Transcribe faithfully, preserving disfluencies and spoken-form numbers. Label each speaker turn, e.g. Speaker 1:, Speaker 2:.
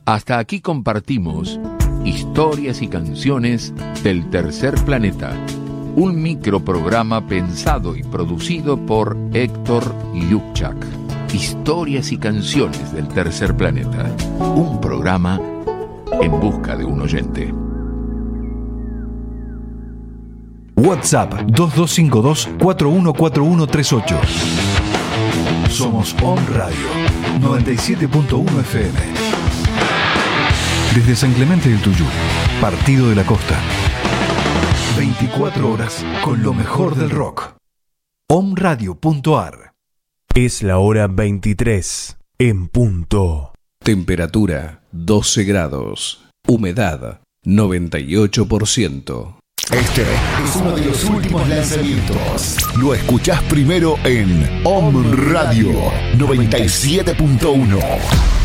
Speaker 1: Hasta aquí compartimos historias y canciones del Tercer Planeta, un microprograma pensado y producido por Héctor Lubchak. Historias y canciones del Tercer Planeta, un programa en busca de un oyente.
Speaker 2: WhatsApp dos dos cinco dos, cuatro uno cuatro uno tres ocho. Somos Om Radio noventa y siete punto uno F M. Desde San Clemente del Tuyú, Partido de la Costa. veinticuatro horas con lo mejor del rock. om radio punto a r.
Speaker 3: Es la hora veintitrés en punto.
Speaker 4: Temperatura doce grados. Humedad noventa y ocho por ciento.
Speaker 5: Este es uno de los últimos lanzamientos. Lo escuchás primero en Om Radio noventa y siete punto uno.